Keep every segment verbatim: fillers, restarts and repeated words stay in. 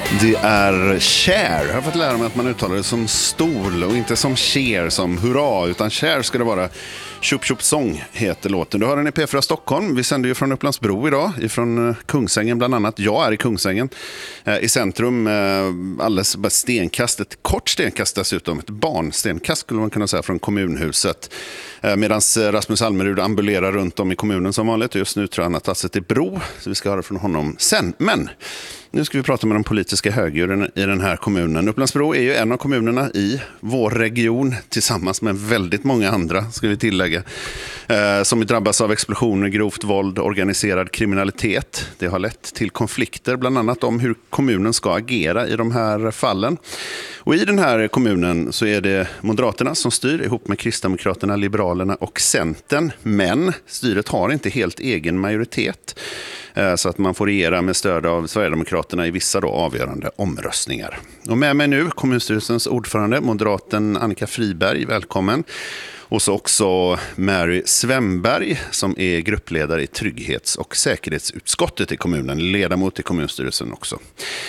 Det är Cher. Jag har fått lära mig att man uttalar det som stol och inte som Cher, som hurra, utan Cher ska det vara. Tjup Tjup Sång heter låten. Du har den i P fyra Stockholm. Vi sänder ju från Upplandsbro idag, ifrån Kungsängen bland annat. Jag är i Kungsängen, i centrum, alldeles stenkast, ett kort stenkast dessutom, ett barnstenkast skulle man kunna säga, från kommunhuset. Medan Rasmus Almerud ambulerar runt om i kommunen som vanligt. Just nu tror jag han har tagit sig till Bro, så vi ska höra från honom sen. Men nu ska vi prata med de politiska högdjuren i den här kommunen. Upplandsbro är ju en av kommunerna i vår region, tillsammans med väldigt många andra, ska vi tillägga, eh, som drabbas av explosioner, grovt våld, organiserad kriminalitet. Det har lett till konflikter, bland annat om hur kommunen ska agera i de här fallen. Och i den här kommunen så är det Moderaterna som styr ihop med Kristdemokraterna, Liberalerna och Centern. Men styret har inte helt egen majoritet, så att man får regera med stöd av Sverigedemokraterna i vissa då avgörande omröstningar. Och med mig nu kommunstyrelsens ordförande, moderaten Annika Friberg, välkommen. Och så också Mary Svemberg som är gruppledare i trygghets- och säkerhetsutskottet i kommunen, ledamot i kommunstyrelsen också.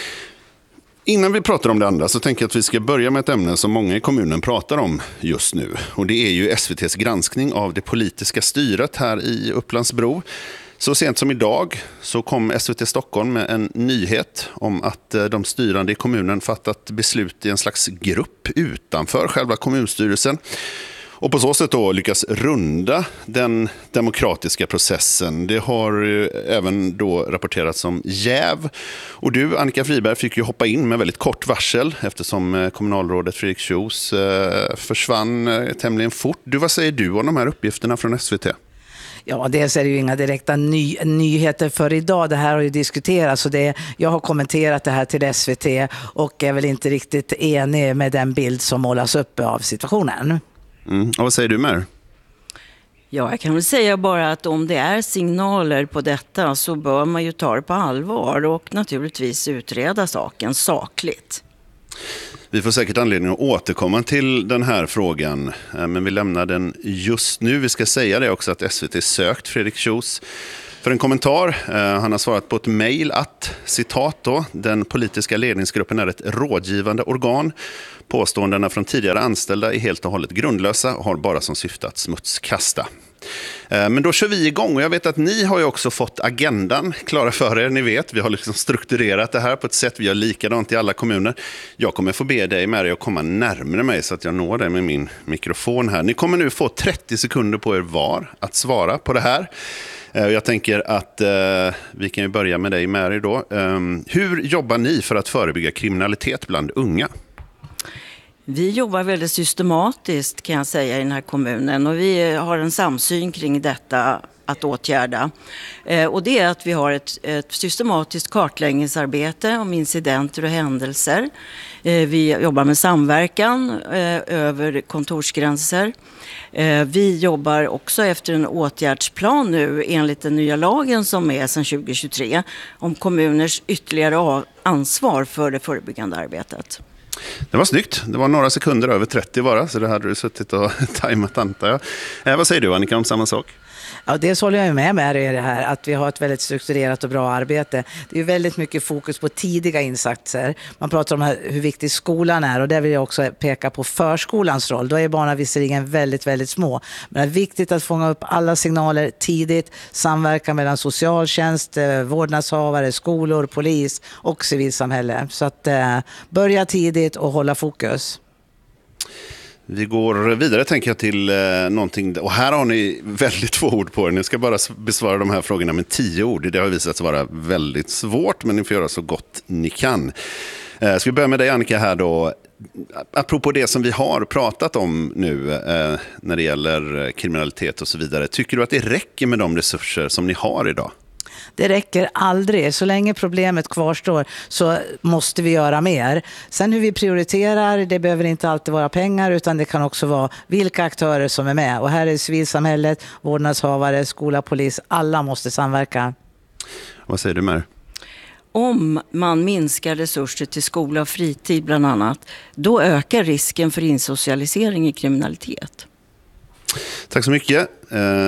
Innan vi pratar om det andra så tänker jag att vi ska börja med ett ämne som många i kommunen pratar om just nu. Och det är ju S V T:s granskning av det politiska styret här i Upplandsbro. Så sent som idag så kom S V T Stockholm med en nyhet om att de styrande i kommunen fattat beslut i en slags grupp utanför själva kommunstyrelsen. Och på så sätt då lyckas runda den demokratiska processen. Det har även då rapporterats om jäv. Och du, Annika Friberg, fick ju hoppa in med väldigt kort varsel eftersom kommunalrådet Fredrik Kjos försvann tämligen fort. Du, vad säger du om de här uppgifterna från S V T? Ja, dels är det ju inga direkta ny, nyheter för idag. Det här har ju diskuterats och det, jag har kommenterat det här till S V T och är väl inte riktigt enig med den bild som målas upp av situationen. Mm. Och vad säger du, Mer? Ja, jag kan väl säga bara att om det är signaler på detta så bör man ju ta det på allvar och naturligtvis utreda saken sakligt. Vi får säkert anledning att återkomma till den här frågan, men vi lämnar den just nu. Vi ska säga det också att S V T sökt Fredrik Kjos för en kommentar. Han har svarat på ett mejl att, citat då, den politiska ledningsgruppen är ett rådgivande organ. Påståendena från tidigare anställda är helt och hållet grundlösa och har bara som syfte att smutskasta. Men då kör vi igång och jag vet att ni har ju också fått agendan klara för er. Ni vet, vi har liksom strukturerat det här på ett sätt. Vi gör likadant i alla kommuner. Jag kommer få be dig med dig att komma närmare mig så att jag når dig med min mikrofon här. Ni kommer nu få trettio sekunder på er var att svara på det här. Jag tänker att eh, vi kan ju börja med dig, Mary, då. Um, hur jobbar ni för att förebygga kriminalitet bland unga? Vi jobbar väldigt systematiskt, kan jag säga, i den här kommunen och vi har en samsyn kring detta att åtgärda. Eh, och det är att vi har ett, ett systematiskt kartläggningsarbete om incidenter och händelser. Eh, vi jobbar med samverkan eh, över kontorsgränser. Eh, vi jobbar också efter en åtgärdsplan nu enligt den nya lagen som är sedan tjugo tjugotre om kommuners ytterligare ansvar för det förebyggande arbetet. Det var snyggt. Det var några sekunder över trettio bara, så det hade du suttit och tajmat, antar jag. Eh, vad säger du, Annika, om samma sak? Ja, dels håller jag med med er i det här att vi har ett väldigt strukturerat och bra arbete. Det är väldigt mycket fokus på tidiga insatser. Man pratar om hur viktig skolan är och där vill jag också peka på förskolans roll. Då är barnen visserligen väldigt, väldigt små. Men det är viktigt att fånga upp alla signaler tidigt, samverka mellan socialtjänst, vårdnadshavare, skolor, polis och civilsamhälle. Så att eh, börja tidigt och hålla fokus. Vi går vidare, tänker jag, till eh, någonting. Och här har ni väldigt få ord på er. Ni ska bara besvara de här frågorna med tio ord. Det har visat sig vara väldigt svårt, men ni får göra så gott ni kan. Eh, ska vi börja med dig, Annika, här då. Apropå det som vi har pratat om nu eh, när det gäller kriminalitet och så vidare. Tycker du att det räcker med de resurser som ni har idag? Det räcker aldrig. Så länge problemet kvarstår så måste vi göra mer. Sen hur vi prioriterar, det behöver inte alltid vara pengar utan det kan också vara vilka aktörer som är med. Och här är civilsamhället, vårdnadshavare, skola, polis. Alla måste samverka. Vad säger du, Mer? Om man minskar resurser till skola och fritid bland annat, då ökar risken för insocialisering i kriminalitet. Tack så mycket.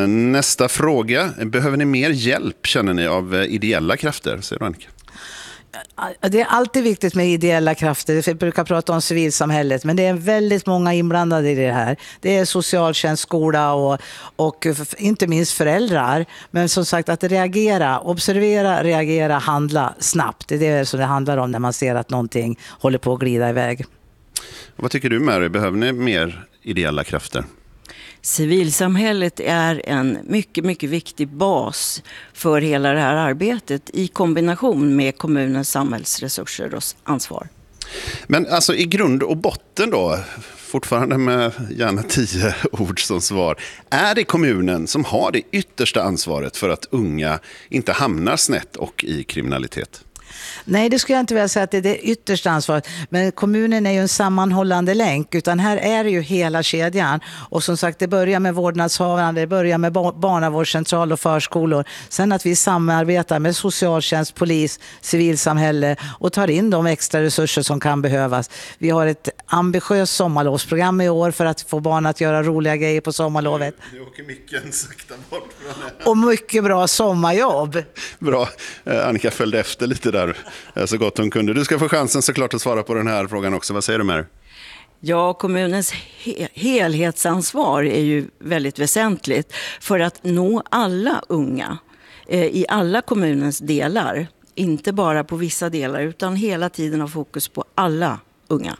Nästa fråga. Behöver ni mer hjälp, känner ni, av ideella krafter? Säger du, Annika? Det är alltid viktigt med ideella krafter. Vi brukar prata om civilsamhället, men det är väldigt många inblandade i det här. Det är socialtjänst, skola och, och inte minst föräldrar. Men som sagt, att reagera, observera, reagera, handla snabbt. Det är det som det handlar om när man ser att någonting håller på att glida iväg. Vad tycker du, Mary? Behöver ni mer ideella krafter? Civilsamhället är en mycket, mycket viktig bas för hela det här arbetet i kombination med kommunens samhällsresurser och ansvar. Men alltså i grund och botten då, fortfarande med gärna tio ord som svar, är det kommunen som har det yttersta ansvaret för att unga inte hamnar snett och i kriminalitet? Nej, det skulle jag inte vilja säga att det är det yttersta ansvaret. Men kommunen är ju en sammanhållande länk, utan här är det ju hela kedjan. Och som sagt, det börjar med vårdnadshavaren, det börjar med barnavårdscentral och förskolor. Sen att vi samarbetar med socialtjänst, polis, civilsamhälle och tar in de extra resurser som kan behövas. Vi har ett ambitiöst sommarlovsprogram i år för att få barn att göra roliga grejer på sommarlovet. Nu åker micken sakta bort från det. Och mycket bra sommarjobb. Bra. Eh, Annika följde efter lite där så gott hon kunde. Du ska få chansen såklart att svara på den här frågan också. Vad säger du, Mary? Ja, kommunens he- helhetsansvar är ju väldigt väsentligt för att nå alla unga eh, i alla kommunens delar. Inte bara på vissa delar utan hela tiden ha fokus på alla unga.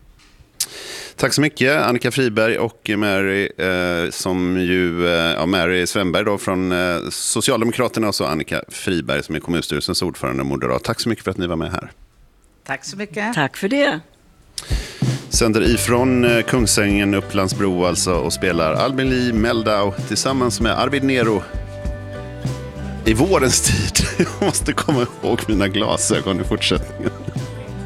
Tack så mycket, Annika Friberg och Mary, eh, som ju, eh, ja, Mary Svenberg då från eh, Socialdemokraterna och så Annika Friberg som är kommunstyrelsens ordförande moderat. Tack så mycket för att ni var med här. Tack så mycket. Tack för det. Sänder ifrån eh, Kungsängen, Upplandsbro alltså, och spelar Albin Lee Meldau tillsammans med Arvid Nero i vårens tid. Jag måste komma ihåg mina glasögon i fortsättningen.